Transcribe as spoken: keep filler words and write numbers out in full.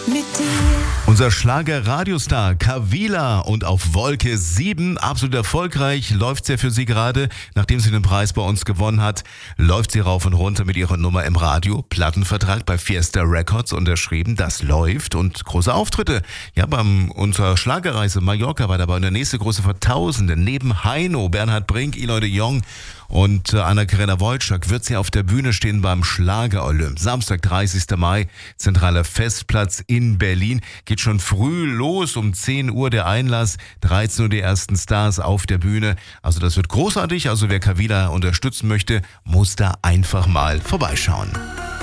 mit dir. Unser Schlager-Radiostar Kavila und auf Wolke sieben, absolut erfolgreich, läuft's ja für sie gerade. Nachdem sie den Preis bei uns gewonnen hat, läuft sie rauf und runter mit ihrer Nummer im Radio. Plattenvertrag bei Fiesta Records unterschrieben, das läuft und große Auftritte. Ja, beim unserer Schlagerreise Mallorca war dabei und der nächste große Vertausende. Neben Heino, Bernhard Brink, Eloy de Jong und Anna-Karina Wojcik wird sie auf der Bühne stehen beim Schlager-Olymp. Samstag, dreißigster Mai, zentraler Festplatz in Berlin. Geht schon früh los, um zehn Uhr der Einlass, dreizehn Uhr die ersten Stars auf der Bühne. Also das wird großartig. Also wer Kavila unterstützen möchte, muss da einfach mal vorbeischauen.